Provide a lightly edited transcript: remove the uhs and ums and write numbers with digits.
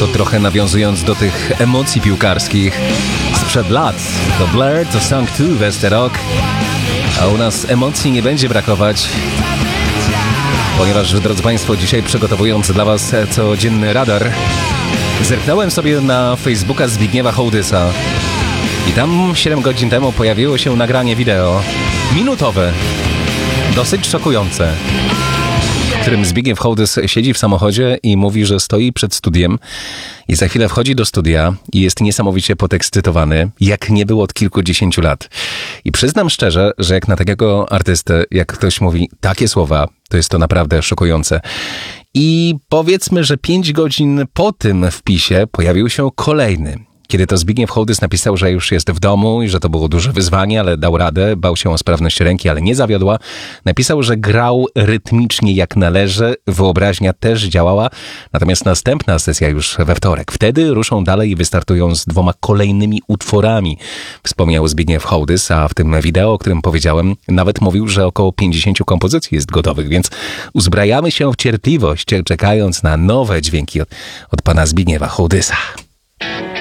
To trochę nawiązując do tych emocji piłkarskich sprzed lat. To Blur, to Song 2 West Rock. A u nas emocji nie będzie brakować, ponieważ, drodzy Państwo, dzisiaj przygotowując dla Was codzienny radar, zerknąłem sobie na Facebooka Zbigniewa Hołdysa i tam 7 godzin temu pojawiło się nagranie wideo minutowe, dosyć szokujące, w którym Zbigniew Hołdys siedzi w samochodzie i mówi, że stoi przed studiem i za chwilę wchodzi do studia i jest niesamowicie podekscytowany, jak nie było od kilkudziesięciu lat. I przyznam szczerze, że jak na takiego artystę, jak ktoś mówi takie słowa, to jest to naprawdę szokujące. I powiedzmy, że 5 godzin po tym wpisie pojawił się kolejny. Kiedy to Zbigniew Hołdys napisał, że już jest w domu i że to było duże wyzwanie, ale dał radę, bał się o sprawność ręki, ale nie zawiodła. Napisał, że grał rytmicznie jak należy, wyobraźnia też działała. Natomiast następna sesja już we wtorek. Wtedy ruszą dalej i wystartują z 2 kolejnymi utworami. Wspomniał Zbigniew Hołdys, a w tym wideo, o którym powiedziałem, nawet mówił, że około 50 kompozycji jest gotowych, więc uzbrajamy się w cierpliwość, czekając na nowe dźwięki od pana Zbigniewa Hołdysa.